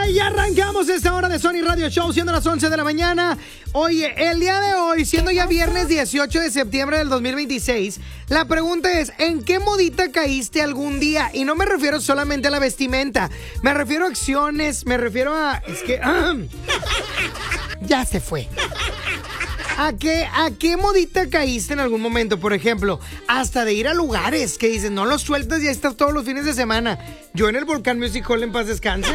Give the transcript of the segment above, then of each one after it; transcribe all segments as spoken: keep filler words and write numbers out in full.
Y arrancamos esta hora de Sony Radio Show, siendo las once de la mañana. Oye, el día de hoy, siendo ya viernes dieciocho de septiembre del dos mil veintiséis, la pregunta es, ¿en qué modita caíste algún día? Y no me refiero solamente a la vestimenta, me refiero a acciones, me refiero a... Es que... ¡ah! Ya se fue. ¿A qué, ¿A qué modita caíste en algún momento? Por ejemplo, hasta de ir a lugares que dices, no los sueltas y ahí estás todos los fines de semana. Yo en el Volcán Music Hall, en paz descanse,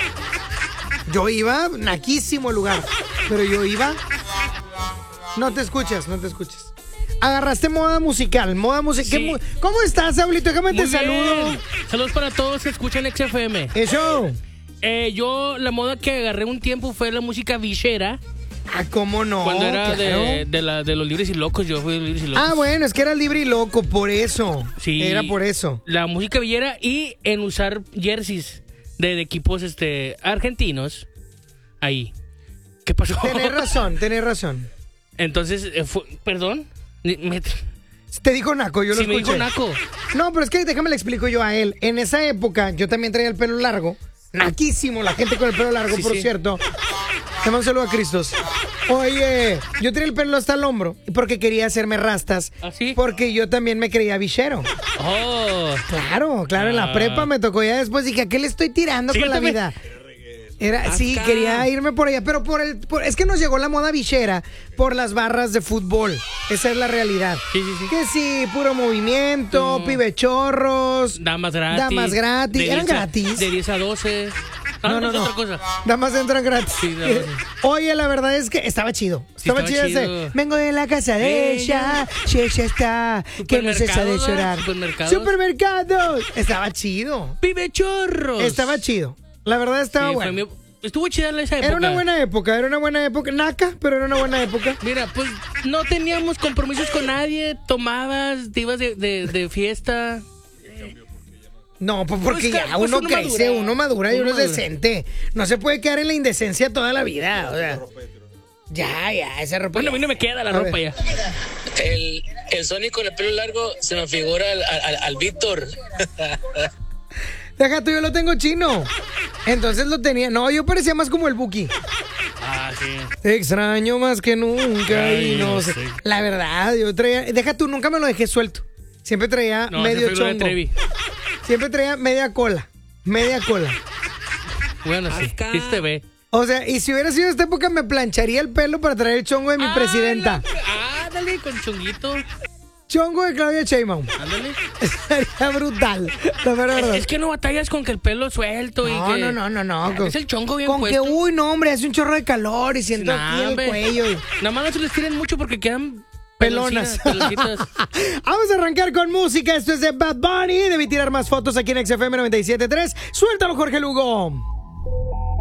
yo iba, naquísimo el lugar, pero yo iba... No te escuchas, no te escuchas. Agarraste moda musical, moda musical. Sí. ¿Cómo estás, Saulito? Déjame te saludo. Bien. Saludos para todos que escuchan X F M. Eso. Eh, yo, la moda que agarré un tiempo fue la música villera. Ah, ¿cómo no? Cuando era Claro. de, de, la, de los libres y locos, yo fui de los libres y locos. Ah, bueno, es que era libre y loco, por eso. Sí. Era por eso. La música villera y en usar jerseys de, de equipos este, argentinos. Ahí. ¿Qué pasó? Tenés razón, tenés razón. Entonces, eh, fue, perdón. Me, Te dijo Naco, yo lo sí, me escuché. dijo Naco. No, pero es que déjame le explico yo a él. En esa época, yo también traía el pelo largo. Naquísimo, la gente con el pelo largo, Sí, por sí. cierto. Te mando un saludo a Cristos. Oye, yo tenía el pelo hasta el hombro porque quería hacerme rastas. ¿Ah, sí? Porque yo también me creía bichero. Oh. Claro, claro, en la Ah. prepa me tocó. Ya después dije, ¿a qué le estoy tirando Sí, con yo la también. vida? Era, sí, Acá. quería irme por allá, pero por el, por- es que nos llegó la moda bichera por las barras de fútbol. Esa es la realidad. Sí, sí, sí. Que sí, puro movimiento, Mm. pibechorros, Damas gratis. Damas gratis. De ¿Eran diez a- gratis? De diez a doce. Ah, No, no, es no. otra cosa. Damas entran gratis. Sí, damas. Oye, la verdad es que estaba chido. Sí, estaba, estaba chido, chido. ese. Vengo de la casa de ella. Si ella está, que no cesa de Supermercados, llorar. supermercados. Supermercados. Estaba chido. Pibe chorros. Estaba chido. La verdad estaba Sí, bueno. fue mi- Estuvo chida en esa época. Era una buena época, era una buena época. Naca, pero era una buena época. Mira, pues no teníamos compromisos con nadie. Tomabas, te ibas de, de, de fiesta. No, pues porque Pues, ya pues, uno uno crece, madura. uno madura y Uno uno es madura. decente. No se puede quedar en la indecencia toda la vida. O sea, ya, ya, esa ropa. Bueno, a ya. mí no me queda la A ropa ver. ya. El, el Sony con el pelo largo se me figura al, al, al Víctor. Deja tú, yo lo tengo chino. Entonces lo tenía. No, yo parecía más como el Buki. Ah, sí. Te extraño más que nunca Ay, y no no sé. sé. La verdad, yo traía. Deja tú, nunca me lo dejé suelto. Siempre traía No, medio ese fue Gloria chongo. Trevi. Siempre traía media cola. Media cola. Bueno, sí. Sí te ve. O sea, y si hubiera sido esta época, me plancharía el pelo para traer el chongo de mi Ah, presidenta. la- Ándale, con chonguito. Chongo de Claudia Sheinbaum. Ándale. Estaría brutal. La verdad. Es, es que no batallas con que el pelo suelto y No, que... no, no, no, no. Es el chongo bien Con puesto. que, uy, no, hombre, hace un chorro de calor y siento Nah, aquí el hombre. cuello. y- Nada más no se les tiren mucho porque quedan Pelonas. peloncitas, peloncitas. Vamos a arrancar con música. Esto es de Bad Bunny. Debí tirar más fotos aquí en X F M noventa y siete punto tres. Suéltalo, Jorge Lugo.